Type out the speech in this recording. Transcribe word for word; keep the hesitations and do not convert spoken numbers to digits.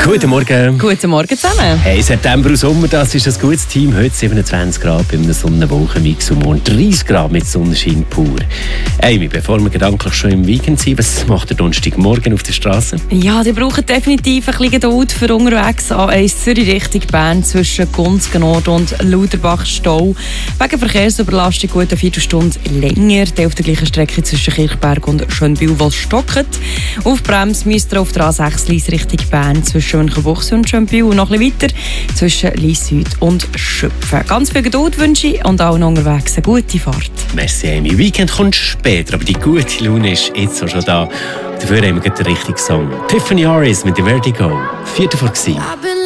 Guten Morgen. Guten Morgen zusammen. Hey, September und Sommer, das ist ein gutes Team. Heute siebenundzwanzig Grad bei einem Sonnenwolkenmix und morgen dreißig Grad mit Sonnenschein pur. Amy, bevor wir gedanklich schon im Weekend sind, was macht der Donnerstagmorgen auf der Straße? Ja, die brauchen definitiv ein bisschen Geduld für unterwegs. A eins Zürich Richtung Bern zwischen Gunzgen-Nord und Lauterbach-Stau. Wegen Verkehrsüberlastung gut eine Viertelstunde länger. Die auf der gleichen Strecke zwischen Kirchberg und Schönbühl, was stockt. Auf Bremse müsst ihr auf der A sechs Lyss Richtung Bern zwischen Münchenbuchsee und Schönbühl und noch ein bisschen weiter zwischen Lyss Süd und Schöpfen. Ganz viel Geduld wünsche ich und allen unterwegs eine gute Fahrt. Merci, Amy. Weekend kommt später, aber die gute Laune ist jetzt auch schon da. Dafür haben wir den richtigen Song. Tiffany Harris mit dem Vertigo. Viertel vor gewesen.